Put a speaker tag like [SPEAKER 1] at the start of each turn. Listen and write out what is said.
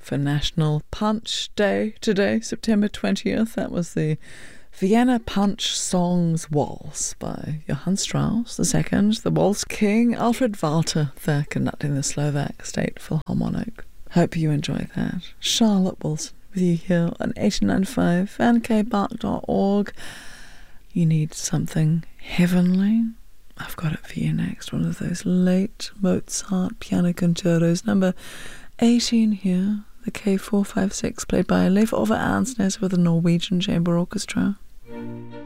[SPEAKER 1] for National Punch Day today, September 20th. That was the Vienna Punch Songs Waltz by Johann Strauss II, the Waltz King, Alfred Walter, there conducting the Slovak State Philharmonic. Hope you enjoyed that. Charlotte Wilson with you here on 89.5 and kbark.org. You need something heavenly? I've got it for you next. One of those late Mozart piano concertos, number 18 here, the K456, played by Leif Ove Ansnes with the Norwegian Chamber Orchestra.